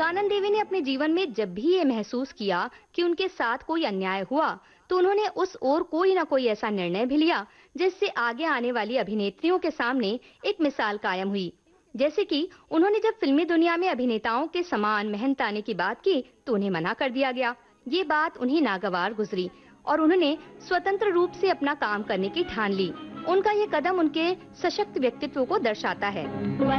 कानन देवी ने अपने जीवन में जब भी ये महसूस किया कि उनके साथ कोई अन्याय हुआ, तो उन्होंने उस ओर कोई ना कोई ऐसा निर्णय भी लिया जिससे आगे आने वाली अभिनेत्रियों के सामने एक मिसाल कायम हुई। जैसे कि उन्होंने जब फिल्मी दुनिया में अभिनेताओं के समान मेहनत आने की बात की, तो उन्हें मना कर दिया गया। ये बात उन्हें नागवार गुजरी और उन्होंने स्वतंत्र रूप से अपना काम करने की ठान ली। उनका ये कदम उनके सशक्त व्यक्तित्व को दर्शाता है।